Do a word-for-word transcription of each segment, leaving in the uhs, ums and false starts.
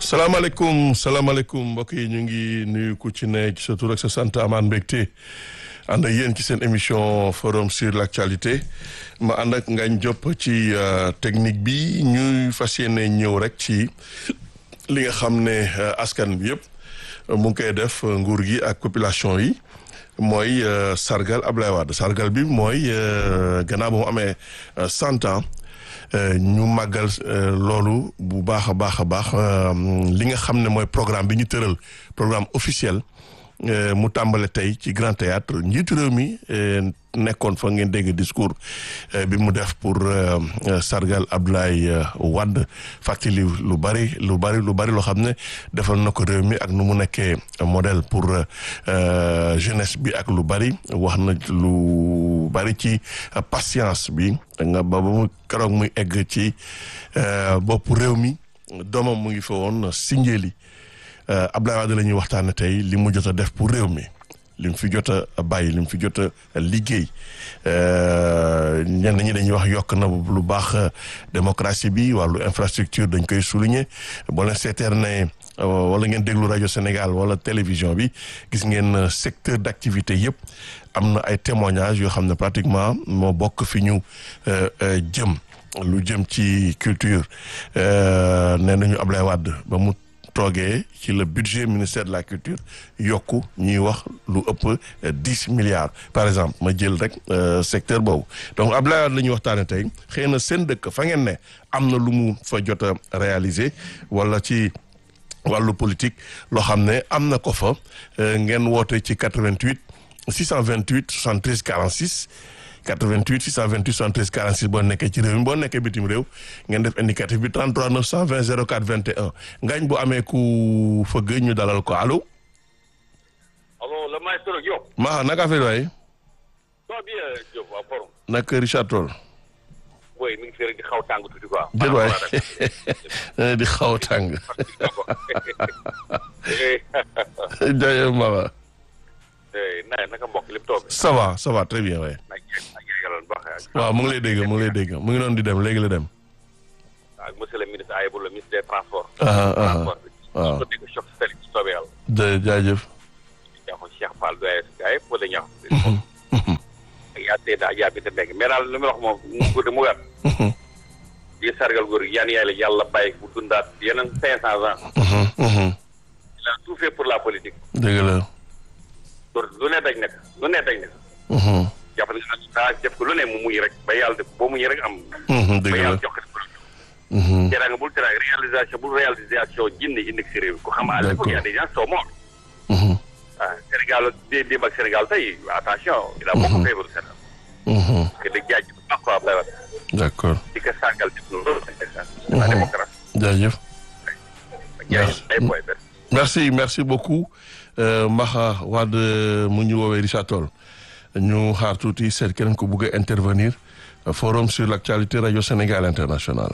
salaamaaleykum salaamaaleykum mbokk yi ñu ngi nuyu ku ci ne ci sa tur ak sa sant amaan mbégte ànd ak yéen ci seen émission forum sur l'actualité ma ànd ak Ngagne Diop ci technique bi ñuy fas yéene ñëw rek ci li nga xam ne askan bi yëpp mu ngi koy def nguur gi ak population yi mooy sargal Ablaye Wade sargal bi mooy gannaaw ba mu amee cent ans ñu màggal loolu bu baax a baax a baax li nga xam ne mooy programme bi ñu tëral programme officiel mu tàmbale tey ci Grand Théâtre njiitu réew mi nekkoon fa ngeen dégg discours bi mu def pour sargal Abdoulaye Wade fàttali lu bari lu bari lu bari loo xam ne defal na ko réew mi ak nu mu nekkee modèle pour jeunesse bi ak lu bari wax na lu bari ci patience bi nga ba ba mu keroog muy egg ci bopp réew mi doomam mu ngi fa woon Sindiély Abdoulaye Wade la ñuy waxtaane tey li mu jot a def pour réew mi li mu fi jot a bàyyi li mu fi jot a liggéey ñenn ñi dañuy wax yokk na lu baax démocratie bi wàllu infrastructure dañ koy souligner boo leen seeteer ne wala ngeen déglu rajo Sénégal wala télévision bi gis ngeen secteur d'activité yëpp am na ay témoignages yoo xam ne pratiquement moo bokk fi ñu jëm lu jëm ci culture nee nañu Abdoulaye Wade ba mu toogee ci le budget ministère de la culture yokku ñuy wax lu ëpp dix milliards par exemple ma jël rek secteur boobu donc Abdoulaye Wade la ñuy waxtaane tey xëy na seen dëkk fa ngeen ne am na lu mu fa jot a réaliser wala ci wàllu politique loo xam ne am na ko fa ngeen woote ci quatre-vingt-huit six cent vingt-huit soixante-treize quarante-six quatre-vingt-huit six cent vingt-huit soixante-treize quarante-six boo nekkee ci réew mi boo nekkee bitim réew ngeen def indicatif bi trente-trois neuf cent vingt zéro quatre vingt et un Ngagne bu amee ku fëgg ñu dalal ko allo. allo le maestro Diop. maa naka affaire waay. ça va bien Diop waa Forum. naka Richard Toll. booy mi ngi fi rek di xaw tàng tuuti quoi. jërëjëf waay di xaw tàng. jaajëf Maba. naa naka mbokk lépp toog. ça va ça va très bien waay. waaw mu ngi lay dégg mu ngi lay dégg mu ngi doon di dem léegi la dem. ak monsieur le ministre Ayibou le ministre des transports. waaw waaw ko dégg choc sali ci soobee yàlla. jë jaajëf. yaa ko Cheikh Fall doye si gars yi wala ñaax. ak yaa tey daa yaa bi te mbéy mais daal li ma wax moom mu gudd mu wér. di sargal góor gi yan yaay la yàlla bàyyi bu dundaat yeneen cinq cent ans. il a tout fait pour la politique. dëgg la. lu ne daj nekk lu ne daj nekk. jàpp nañu nag daa def ko lu ne mu muñ rek ba yàlla def boo muñee rek am. dëgg ba la yàlla jox ko. teraanga bul teraanga réalisation bul réalisation jinne indi si réew mi ko xam à l'époque y a des gens sont morts. ah Sénégal dé démb ak Sénégal tey attention. il a beaucoup fait pour le Sénégal. parce que da jaaj bu baax quoi Abdoulaye Wade. d'accord. di ko sàngal def loolu la démocratie. jaajëf. jaajëf ay point benn. merci merci beaucoup Maxa Wade mu ñu woowee Richard Toll ñu xaar tuuti seet keneen ko bëgg a intervenir forum sur l'actualité radio Sénégal international.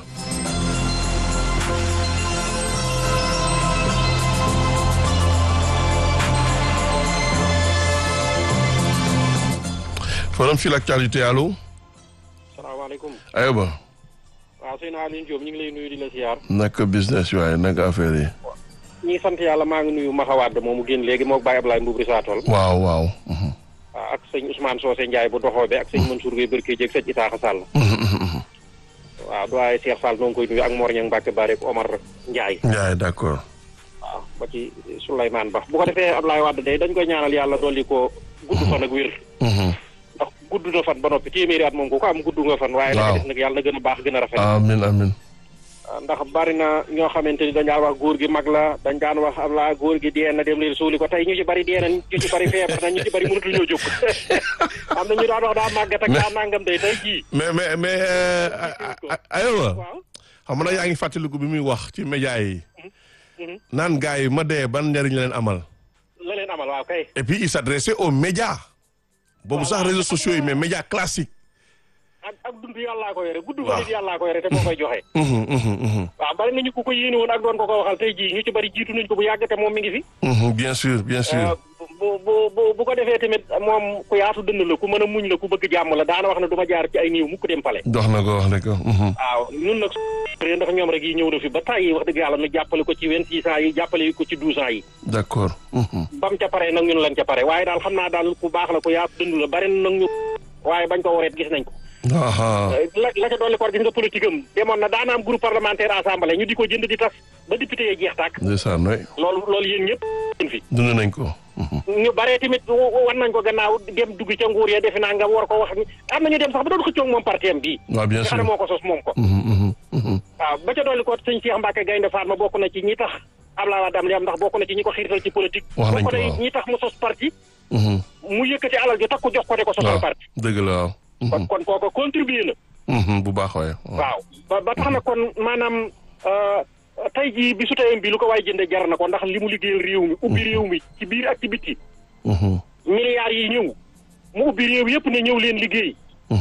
forum sur l'actualité allo. salaamaaleykum. aywa. waaw sëñ Aliou Diop ñu ngi lay nuyu di la ziar. naka business waaye naka affaire yi. ñi sant yàlla maa ngi nuyu Maxa Wade moomu génn léegi moog Baye Ablaye Mbuub Richard Toll. waaw waaw. waaw ak sëñ Ousmane Socé Ndiaye bu doxoo be ak sëñ Mansour Gueye Berké Dieg sëñ Isaaxa Sall. waaw doyen Cheikh Fall noo ngi koy nuyu ak Mor Niang Mbacke Bare ak Omar Ndiaye. Ndiaye d'accord. waaw ba ci Souleymane Ba bu ko defee Ablaye Wade day dañ koy ñaanal yàlla dolli ko gudd fan ak wér. ndax gudd na fan ba noppi téeméeri at moom ku ko am gudd nga fan. waaye nag nag yàlla na gën a baax gën a rafet. amiin amiin. ndax bari na ñoo xamante ni dañ daan wax góor gi mag la dañ daan wax am la góor gi dee na dem leen suuli ko tey ñu ci bari dee na ñu ci bari feebar na ñu ci bari mënatu ñoo jóg am na ñu daan wax daa màggat ak daa nangam day tey jii. mais mais mais aywa. xam nga yaa ngi fàttaliku bi muy wax ci média yi. naan gars yi ma dee ban njëriñ la leen amal. la leen amal waaw kay. et puis il s'adressait aux médias. boobu sax réseaux sociaux yi mais médias classiques. ak ak dund yàllaa ko yore gudd fa nit yàllaa ko yore te moo koy joxe. waaw bari nañu ko ko yéene woon ak doon ko ko waxal tey jii ñu ci bari jiitu nañ ko bu yàgg te moom mi ngi fi. bien sûr bien sûr. bu bu bu bu ko defee tamit moom ku yaatu dënd la ku mën a muñ la ku bëgg jàmm la daana wax ne du ma jaar ci ay niiw mukk dem pale. dox na ko wax ne ko. waaw ñun nag ndax ñoom rek yi ñëw na fi ba tàyyi wax dëgg yàlla nu jàppale ko ci vingt-six ans yi jàppale ko ci douze ans yi. d'accord. bam ca pare nag ñun lañ ca pare waaye daal xam naa daal ku baax la ku yaatu dënd la bari na nag ñu waaye bañ ko wareet gis nañ ko. la la ca dolli ko gis nga politique am demoon na daana am groupe parlementaire assemblée ñu di ko jënd di tas ba député yi jeex tàkk. ndeysaan waay. loolu loolu yéen ñëpp fi. dund nañ ko. ñu baree tamit war nañ ko gannaaw dem dugg ca nguur ya defe naa nga war ko wax am na ñu dem sax ba doon xëccoo moom parti am bii. waaw bien sûr nga xam ne moo ko sos moom ko. waaw ba ca dolli ko sëñ Cheikh Mbacke Gaynde Fatma bokk na ci ñi tax Abdoulaye Wade am li am ndax bokk na ci ñi ko xiirtal ci politique. wax nañ ko bokk na ñi tax mu sos parti. mu yëkkati alal ju takku jox ko de ko sosal parti. dëgg la waaw. kon kon kooku contribué na. bu baax waaye. waaw ba ba tax na kon maanaam tey jii bi su tayem bi lu ko waay jënde jar na ko ndax li mu liggéeyal réew mi ubbi réew mi ci biir ak ci bitti. milliards yi ñëw mu ubbi réew yëpp ne ñëw leen liggéey.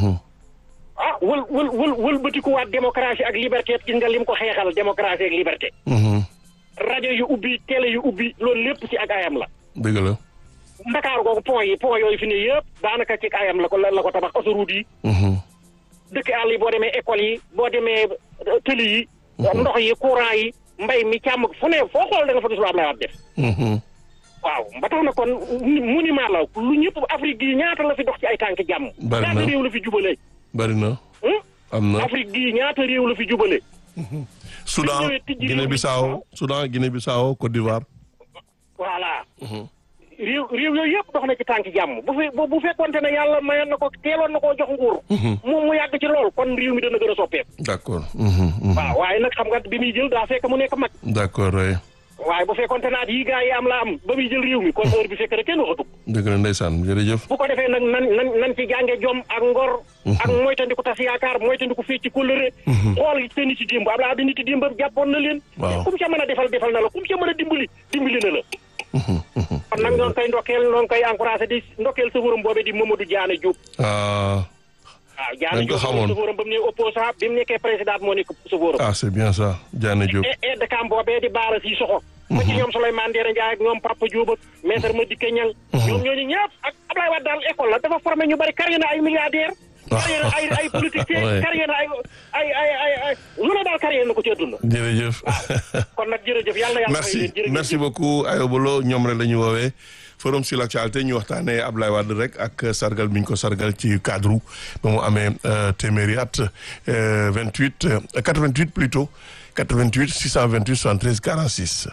ah wël wël wël wëlbatikuwaat démocratie ak liberté gis nga lim ko xeexal démocratie ak liberté. rajo yu ubbi télé yu ubbi loolu lépp ci ak ayam la. dëgg la. Ndakaar googu pont yi pont yooyu fi ne yëpp daanaka ci ayam la ko la ko tabax autoroute yi. dëkk àll yi boo demee école yi boo demee tëli yi. ndox yi courant yi mbay mi càmm fu ne foo xool da nga fa gis lu Abdoulaye Wade def. waaw ba tax na kon monument la lu ñëpp Afrique gii ñaata la fi dox ci ay tànk jàmm. bari na ñaata réew la fi jubale. bari na. am na Afrique gii ñaata réew la fi jubale. Soudan Guinée Bissau Soudan Guinée Bissau Côte d'Ivoire. voilà. réew réew yooyu yëpp dox na ci tànk jàmm bu fe bu fekkonte ne yàlla mayoon na ko teeloon na koo jox nguur. moom mu yàgg ci lool kon réew mi dana gën a soppeeku. d'accord. waaw waaye nag xam nga bi muy jël daa fekk mu nekk mag. d'accord oui. waaye bu fekkonte naat yi gaa yi am la am ba muy jël réew mi kon heure bi fekk na kenn waxatu. dëgg la ndeysaan jërëjëf. bu ko defee nag nan nan nan ci jànge jom ak ngor. ak moytandiku tas yaakaar moytandiku fii ci kóllëre. xool te nit yi démb Abdoulaye Wade nit yi démb jàppoon na leen. waaw kum ca mën a defal defal na la kum ca mën a dimbali dimbali na la. kon nag ñoo ngi koy ndokkeel ñoo ngi koy encouragé di ndokkeel sëfëram boobee di Mamadou Diané Diop. ah. waaw Diané Diop xamoon sëfëram ba mu ne opposant bi mu nekkee président moo nekk sëfëram. ah c'est bien ça Diané Diop. aide de camp boobee di Baara si soxo. ba ci ñoom Souleymane Ndéné Ndiaye ak ñoom Papa Diop ak maître Madické Niang. ñoom ñooñu ñëpp ak Abdoulaye Wade daal école la dafa formé ñu bari carrière na ay milliardaires. carrière na ay ay politiciens carrière na ay ay ay ay ay lu ne daal carrière na ko ci àdduna. jërëjëf. kon nag jërëjëf yàlla yàlla. merci merci beaucoup Ayoba Lo ñoom rek la ñu woowee forum sur l'actualité ñu waxtaanee Abdoulaye Wade rek ak sargal bi ñu ko sargal ci cadre ba mu amee téeméeri at vingt-huit quatre-vingt-huit plutôt quatre-vingt-huit six cent vingt-huit soixante-treize quarante-six.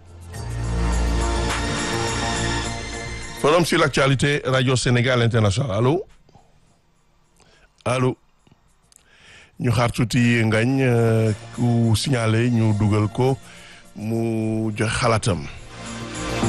forum sur l'actualité Radio Sénégal International allo allo ñu xaar tuuti ngañ ku signalé ñu dugal ko mu jox xalaatam.